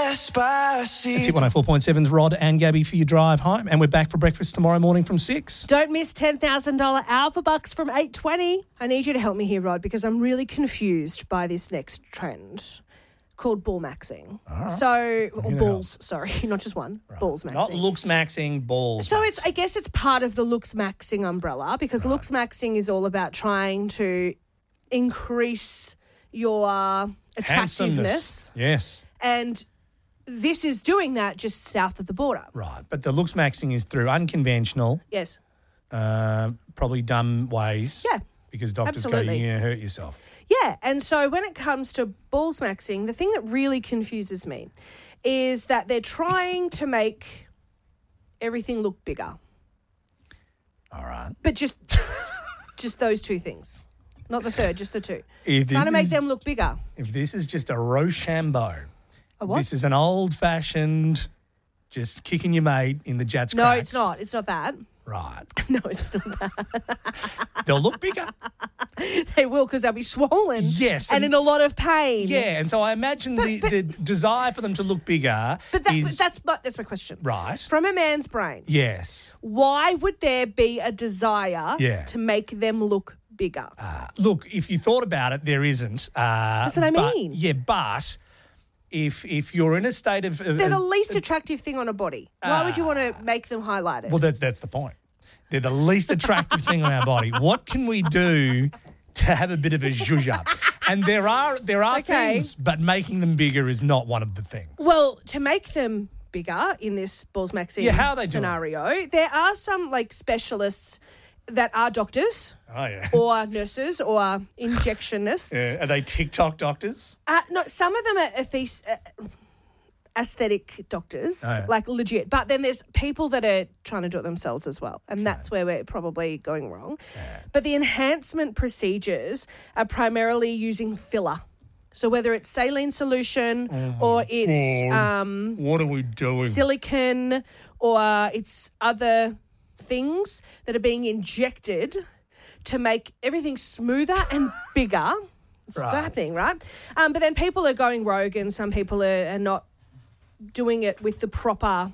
Despacito. It's Hit 104.7's Rod and Gabby for your drive home. And we're back for breakfast tomorrow morning from 6. Don't miss $10,000 Alpha Bucks from 8:20. I need you to help me here, Rod, because I'm really confused by this next trend called ball maxing. Or balls, sorry, not just one. Right. Balls maxing. Not looks maxing, balls. So maxing. I guess it's part of the looks maxing umbrella, because looks maxing is all about trying to increase your attractiveness. Yes. And this is doing that just south of the border. Right. But the looks maxing is through unconventional, Yes. probably dumb ways. Yeah. Because doctors go, Absolutely. you're going to hurt yourself. Yeah, and so when it comes to balls maxing, the thing that really confuses me is that they're trying to make everything look bigger. All right. But just those two things. Not the third, just the two. If Trying to this make is- them look bigger. If this is just a Rochambeau, A what? this is an old-fashioned, just kicking your mate in the Jats No, cracks. it's not. It's not that. Right. No, it's not that. They'll look bigger. They will, because they'll be swollen. Yes, And in a lot of pain. Yeah, and so I imagine the desire for them to look bigger But is... that's my question. Right. From a man's brain, Yes. why would there be a desire Yeah. to make them look bigger? Look, if you thought about it, there isn't. That's what I mean. Yeah, but if you're in a state of... They're the least attractive thing on a body. Why would you want to make them highlighted? Well, that's the point. They're the least attractive thing on our body. What can we do to have a bit of a zhuzh up? And there are Okay. things, but making them bigger is not one of the things. Well, to make them bigger in this balls maxing how are they doing? scenario, there are some specialists that are doctors Oh, yeah. or nurses or injectionists. Yeah. Are they TikTok doctors? No, some of them are aesthetic doctors, Oh, yeah. like legit. But then there's people that are trying to do it themselves as well. And that's where we're probably going wrong. Yeah. But the enhancement procedures are primarily using filler. So whether it's saline solution or it's What are we doing? silicone or it's other things that are being injected to make everything smoother and bigger. It's Right. happening, right? But then people are going rogue and some people are not doing it with the proper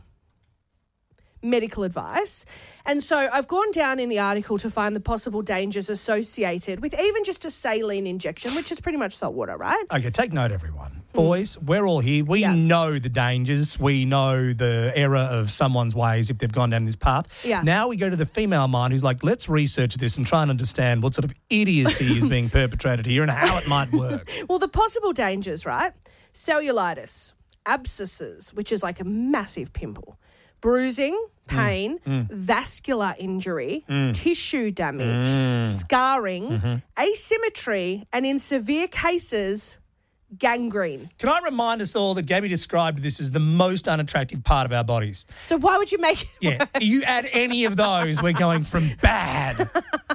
medical advice. And so I've gone down in the article to find the possible dangers associated with even just a saline injection, which is pretty much salt water, right? Okay, take note, everyone. Boys, we're all here. We Yeah. know the dangers. We know the error of someone's ways if they've gone down this path. Yeah. Now we go to the female mind who's like, let's research this and try and understand what sort of idiocy is being perpetrated here and how it might work. Well, the possible dangers, right? Cellulitis, abscesses, which is like a massive pimple, bruising, pain, vascular injury, tissue damage, scarring, asymmetry, and in severe cases, gangrene. Can I remind us all that Gabby described this as the most unattractive part of our bodies? So why would you make it Yeah, worse? you add any of those, we're going from bad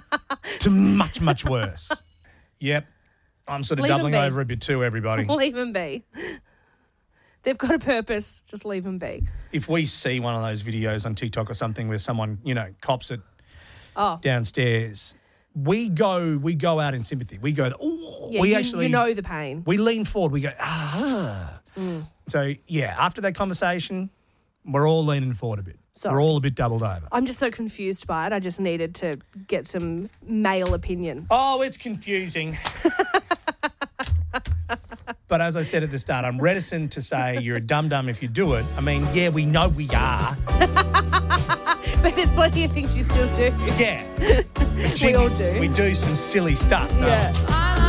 to much, much worse. Yep. I'm sort of Leave 'em doubling be. over a bit too, everybody. Leave them be. They've got a purpose. Just leave them be. If we see one of those videos on TikTok or something where someone, cops it Oh. downstairs, we go out in sympathy. We go, oh, Yeah, we you, actually, you know the pain. we lean forward. We go, So, yeah, after that conversation, we're all leaning forward a bit. Sorry. We're all a bit doubled over. I'm just so confused by it. I just needed to get some male opinion. Oh, it's confusing. But as I said at the start, I'm reticent to say you're a dum-dum if you do it. I mean, yeah, we know we are. But there's plenty of things you still do. Yeah. But gee, We all do. We do some silly stuff. No? Yeah.